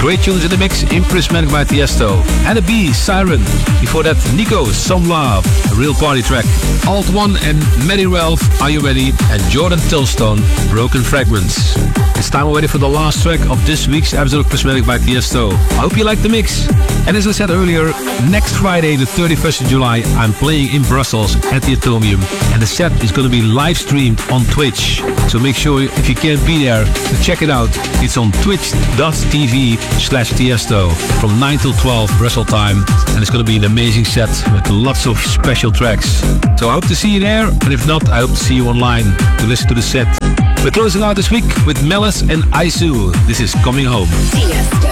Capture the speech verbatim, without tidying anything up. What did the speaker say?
Great tunes in the mix. In Prismatic by Tiesto. And a B, Siren. Before that, Nico, Some Love, a real party track. Alt One and Mary Ralph, Are You Ready? And Jordan Tilstone, Broken Fragments. It's time already for the last track of this week's episode of Prismatic by Tiesto. I hope you like the mix. And as I said earlier, next Friday, the thirty-first of July, I'm playing in Brussels at the Atomium. And the set is going to be live streamed on Twitch. So make sure, if you can't be there, to check it out. It's on twitch.tv slash Tiesto from nine till twelve Brussels time. And it's going to be an amazing set with lots of special tracks. So I hope to see you there. And if not, I hope to see you online to listen to the set. We're closing out this week with Melis and Aisu. This is Coming Home.